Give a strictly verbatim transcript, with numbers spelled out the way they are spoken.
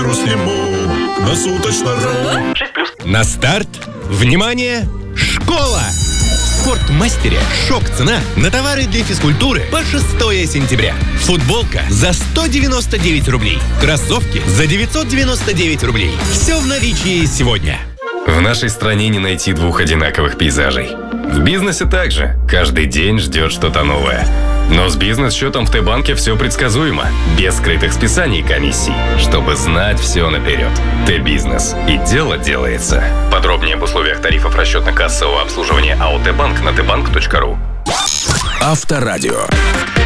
сниму на суточно. шесть плюс. На старт. Внимание! Школа! В Спортмастере шок-цена на товары для физкультуры по шестое сентября. Футболка за сто девяносто девять рублей. Кроссовки за девятьсот девяносто девять рублей. Все в наличии сегодня. В нашей стране не найти двух одинаковых пейзажей. В бизнесе также. Каждый день ждет что-то новое. Но с бизнес-счетом в Т-банке все предсказуемо. Без скрытых списаний и комиссий. Чтобы знать все наперед. Т-бизнес. И дело делается. Подробнее об условиях тарифов расчетно-кассового обслуживания АО Т-банк на т банк точка ру. Авторадио.